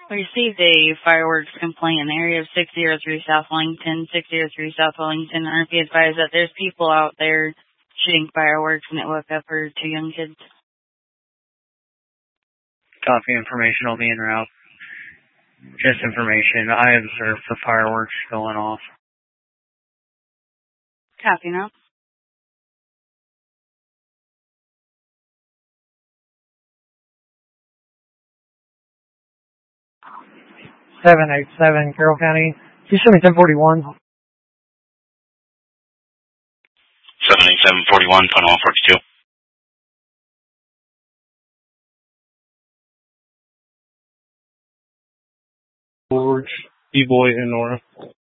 We received a fireworks complaint in the area of 603 South Wellington, 603 South Wellington. RP advised that there's people out there shooting fireworks and it woke up for 2 young kids. Copy information, I'll be en route. Just information, I observed the fireworks going off. Copy now. (787) Carroll County. You show me 1041. 78741, phone 142. George, B-Boy, and Nora.